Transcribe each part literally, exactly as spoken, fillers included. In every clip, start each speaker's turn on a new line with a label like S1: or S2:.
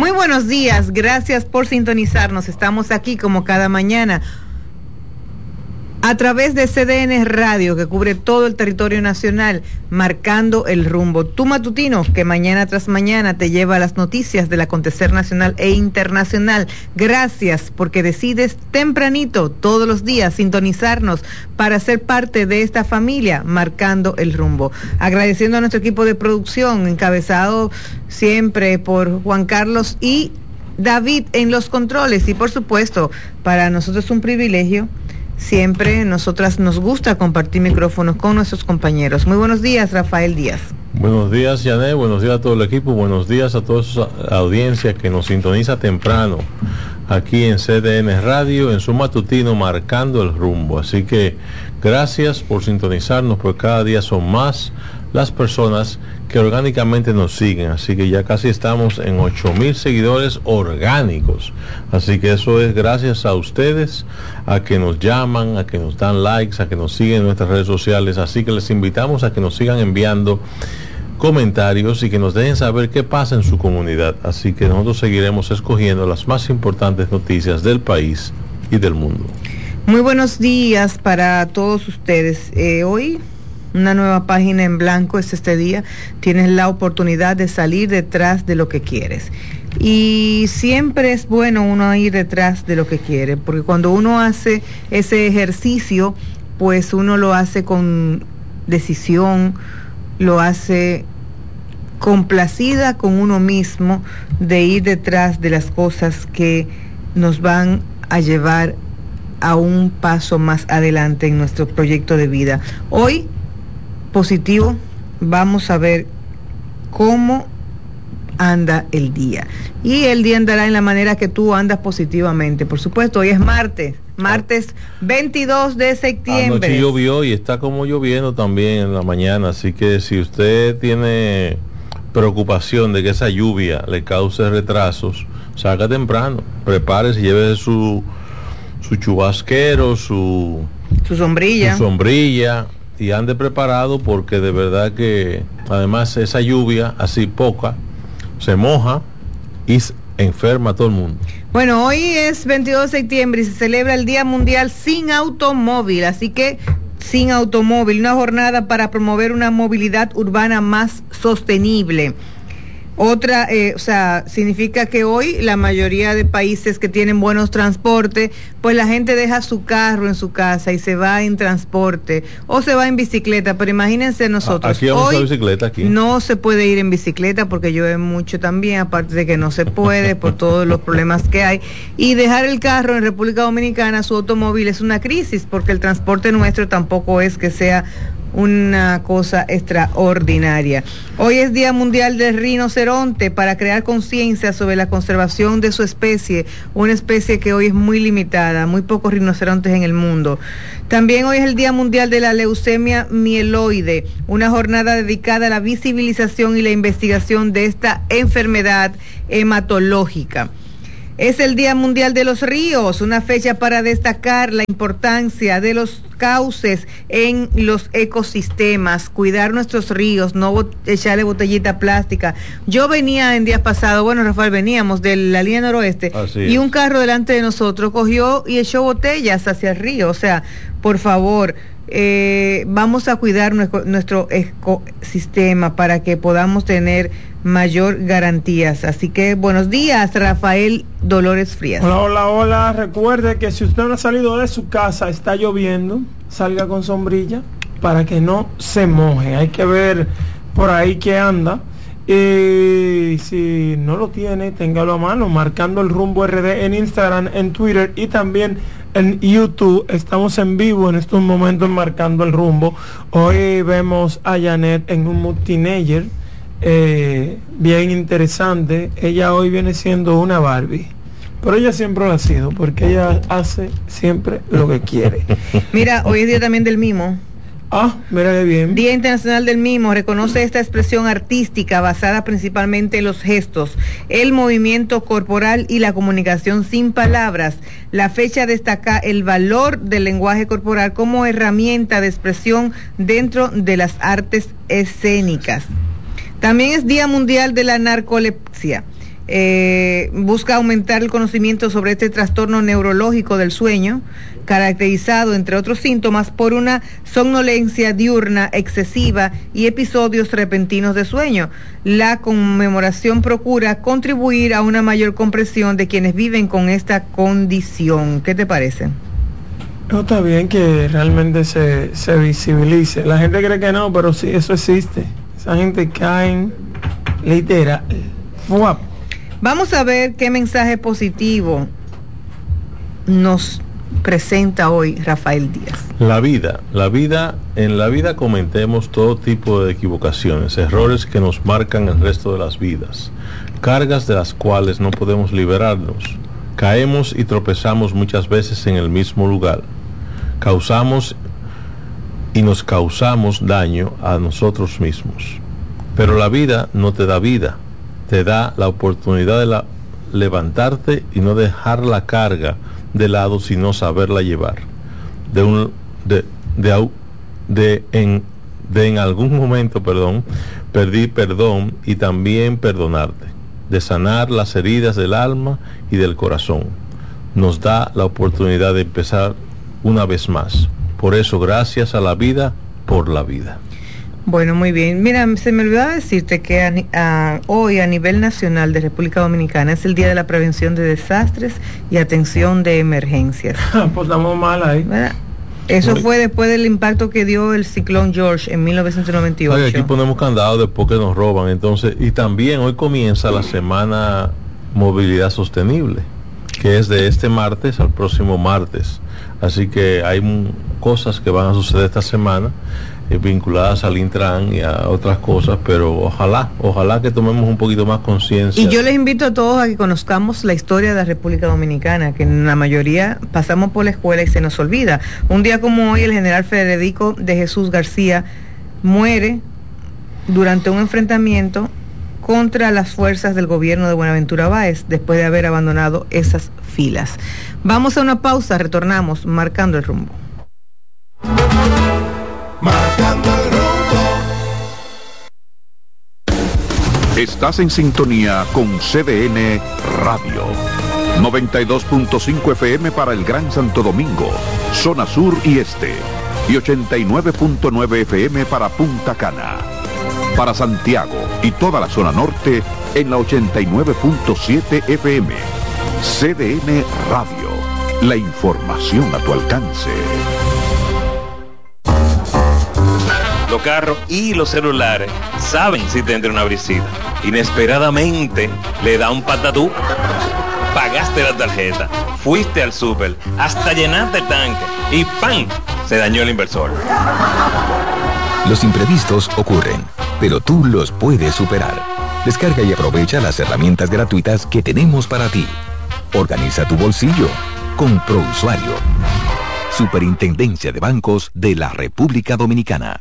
S1: Muy buenos días, gracias por sintonizarnos. Estamos aquí como cada mañana a través de C D N Radio, que cubre todo el territorio nacional, marcando el rumbo. Tu matutino, que mañana tras mañana te lleva a las noticias del acontecer nacional e internacional. Gracias porque decides tempranito, todos los días, sintonizarnos para ser parte de esta familia, marcando el rumbo. Agradeciendo a nuestro equipo de producción, encabezado siempre por Juan Carlos y David en los controles. Y por supuesto, para nosotros es un privilegio. Siempre nosotras nos gusta compartir micrófonos con nuestros compañeros. Muy buenos días, Rafael Díaz.
S2: Buenos días, Yané. Buenos días a todo el equipo. Buenos días a toda esa audiencia que nos sintoniza temprano aquí en C D N Radio, en su matutino Marcando el Rumbo. Así que gracias por sintonizarnos, porque cada día son más las personas que orgánicamente nos siguen, así que ya casi estamos en ocho mil seguidores orgánicos, así que eso es gracias a ustedes, a que nos llaman, a que nos dan likes, a que nos siguen en nuestras redes sociales, así que les invitamos a que nos sigan enviando comentarios y que nos dejen saber qué pasa en su comunidad, así que nosotros seguiremos escogiendo las más importantes noticias del país y del mundo.
S1: Muy buenos días para todos ustedes. Eh, hoy una nueva página en blanco es este día. Tienes la oportunidad de salir detrás de lo que quieres. Y siempre es bueno uno ir detrás de lo que quiere, porque cuando uno hace ese ejercicio, pues uno lo hace con decisión, lo hace complacida con uno mismo de ir detrás de las cosas que nos van a llevar a un paso más adelante en nuestro proyecto de vida. Hoy, positivo, vamos a ver cómo anda el día, y el día andará en la manera que tú andas positivamente. Por supuesto, hoy es martes, martes veintidós de septiembre.
S2: Anoche llovió y está como lloviendo también en la mañana, así que si usted tiene preocupación de que esa lluvia le cause retrasos, salga temprano, prepárese, lleve su su chubasquero, su
S1: su sombrilla,
S2: su sombrilla y ande preparado, porque de verdad que además esa lluvia así poca se moja y enferma a todo el mundo.
S1: Bueno, hoy es veintidós de septiembre y se celebra el Día Mundial Sin Automóvil, así que sin automóvil, una jornada para promover una movilidad urbana más sostenible. Otra, eh, o sea, significa que hoy la mayoría de países que tienen buenos transportes, pues la gente deja su carro en su casa y se va en transporte o se va en bicicleta, pero imagínense nosotros.
S2: Aquí vamos
S1: hoy
S2: a bicicleta aquí.
S1: No se puede ir en bicicleta porque llueve mucho también, aparte de que no se puede por todos los problemas que hay, y dejar el carro en República Dominicana, su automóvil, es una crisis, porque el transporte nuestro tampoco es que sea una cosa extraordinaria. Hoy es Día Mundial del Rinoceronte, para crear conciencia sobre la conservación de su especie, una especie que hoy es muy limitada, muy pocos rinocerontes en el mundo. También hoy es el Día Mundial de la Leucemia Mieloide, una jornada dedicada a la visibilización y la investigación de esta enfermedad hematológica. Es el Día Mundial de los Ríos, una fecha para destacar la importancia de los cauces en los ecosistemas, cuidar nuestros ríos, no bot- echarle botellita plástica. Yo venía en días pasados, bueno, Rafael, veníamos de la línea noroeste,
S2: Así
S1: y
S2: es.
S1: un carro delante de nosotros cogió y echó botellas hacia el río. O sea, por favor, eh, vamos a cuidar nuestro, nuestro ecosistema para que podamos tener mayor garantías. Así que buenos días, Rafael Dolores Frías.
S3: Hola, hola, hola. Recuerde que si usted no ha salido de su casa, está lloviendo, salga con sombrilla para que no se moje. Hay que ver por ahí que anda. Y si no lo tiene, téngalo a mano, Marcando el Rumbo R D en Instagram, en Twitter y también en YouTube. Estamos en vivo en estos momentos Marcando el Rumbo. Hoy vemos a Janet en un mood teenager, eh, bien interesante. Ella hoy viene siendo una Barbie, pero ella siempre lo ha sido, porque ella hace siempre lo que quiere.
S1: Mira, hoy es día también del mimo.
S3: Ah, mira qué bien.
S1: Día Internacional del Mimo reconoce esta expresión artística basada principalmente en los gestos, el movimiento corporal y la comunicación sin palabras. La fecha destaca el valor del lenguaje corporal como herramienta de expresión dentro de las artes escénicas. También es Día Mundial de la Narcolepsia. Eh, busca aumentar el conocimiento sobre este trastorno neurológico del sueño, caracterizado, entre otros síntomas, por una somnolencia diurna excesiva y episodios repentinos de sueño. La conmemoración procura contribuir a una mayor comprensión de quienes viven con esta condición. ¿Qué te parece?
S3: No, está bien que realmente se, se visibilice. La gente cree que no, pero sí, eso existe. Esa gente cae literal. ¡Fuap!
S1: Vamos a ver qué mensaje positivo nos presenta hoy Rafael Díaz.
S2: La vida, la vida, en la vida cometemos todo tipo de equivocaciones, errores que nos marcan el resto de las vidas, cargas de las cuales no podemos liberarnos. Caemos y tropezamos muchas veces en el mismo lugar. Causamos y nos causamos daño a nosotros mismos. Pero la vida no te da vida, te da la oportunidad de la, levantarte y no dejar la carga de lado, sino saberla llevar. De un de de, de en de en algún momento, perdón, pedir perdón y también perdonarte, de sanar las heridas del alma y del corazón. Nos da la oportunidad de empezar una vez más. Por eso, gracias a la vida por la vida.
S1: Bueno, muy bien. Mira, se me olvidaba decirte que a, a, hoy a nivel nacional de República Dominicana es el Día de la Prevención de Desastres y Atención de Emergencias.
S3: Pues estamos mal ahí.
S1: ¿Verdad? Eso fue después del impacto que dio el ciclón George en mil novecientos noventa y ocho.
S2: Oye, aquí ponemos candado después que nos roban. Entonces, y también hoy comienza la semana Movilidad Sostenible, que es de este martes al próximo martes. Así que hay m- cosas que van a suceder esta semana eh, vinculadas al Intran y a otras cosas, pero ojalá, ojalá que tomemos un poquito más conciencia.
S1: Y yo les invito a todos a que conozcamos la historia de la República Dominicana, que en la mayoría pasamos por la escuela y se nos olvida. Un día como hoy, el general Federico de Jesús García muere durante un enfrentamiento contra las fuerzas del gobierno de Buenaventura Báez, después de haber abandonado esas filas. Vamos a una pausa, retornamos marcando el rumbo.
S4: Marcando el rumbo.
S5: Estás en sintonía con C D N Radio. noventa y dos punto cinco F M para el Gran Santo Domingo, zona sur y este. Y ochenta y nueve punto nueve F M para Punta Cana. Para Santiago y toda la zona norte en la ochenta y nueve punto siete F M. C D N Radio. La información a tu alcance.
S6: Los carros y los celulares saben si te entra una brisita. Inesperadamente le da un patatú. Pagaste la tarjeta, fuiste al súper, hasta llenaste el tanque y ¡pam! Se dañó el inversor.
S7: Los imprevistos ocurren, pero tú los puedes superar. Descarga y aprovecha las herramientas gratuitas que tenemos para ti. Organiza tu bolsillo con ProUsuario. Superintendencia de Bancos de la República Dominicana.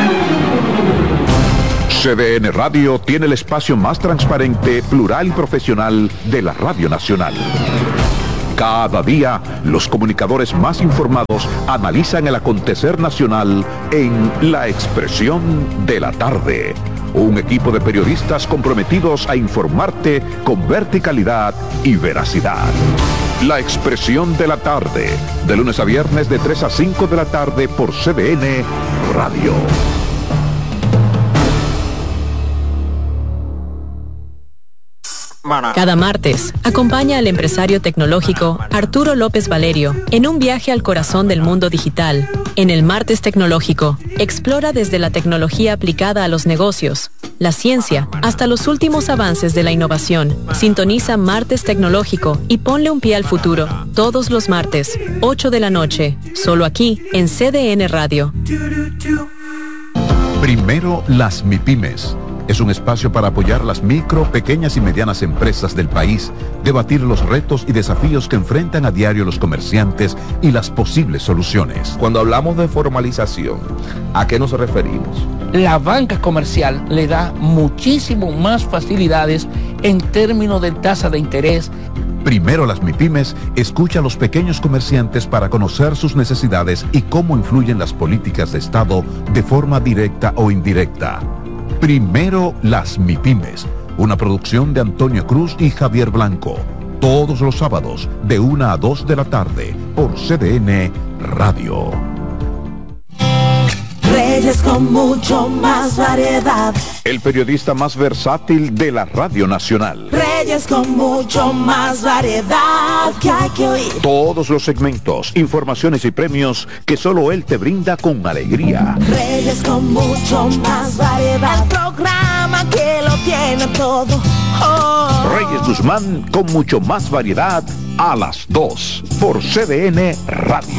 S5: C D N Radio tiene el espacio más transparente, plural y profesional de la Radio Nacional. Cada día, los comunicadores más informados analizan el acontecer nacional en La Expresión de la Tarde. Un equipo de periodistas comprometidos a informarte con verticalidad y veracidad. La Expresión de la Tarde, de lunes a viernes de tres a cinco de la tarde por C D N Radio.
S8: Cada martes, acompaña al empresario tecnológico Arturo López Valerio en un viaje al corazón del mundo digital. En el Martes Tecnológico, explora desde la tecnología aplicada a los negocios, la ciencia, hasta los últimos avances de la innovación. Sintoniza Martes Tecnológico y ponle un pie al futuro. Todos los martes, ocho de la noche, solo aquí en C D N Radio.
S5: Primero las MIPYMES. Es un espacio para apoyar las micro, pequeñas y medianas empresas del país, debatir los retos y desafíos que enfrentan a diario los comerciantes y las posibles soluciones.
S9: Cuando hablamos de formalización, ¿a qué nos referimos?
S10: La banca comercial le da muchísimo más facilidades en términos de tasa de interés.
S5: Primero las MIPYMES escucha a los pequeños comerciantes para conocer sus necesidades y cómo influyen las políticas de Estado de forma directa o indirecta. Primero las MIPYMES, una producción de Antonio Cruz y Javier Blanco. Todos los sábados, de una a dos de la tarde, por C D N Radio.
S11: Reyes con mucho más variedad.
S5: El periodista más versátil de la Radio Nacional.
S11: Reyes con mucho más variedad que hay que oír.
S5: Todos los segmentos, informaciones y premios que solo él te brinda con alegría.
S11: Reyes con mucho más variedad. El programa que lo tiene todo. Oh.
S5: Reyes Guzmán con mucho más variedad a las dos por C D N Radio.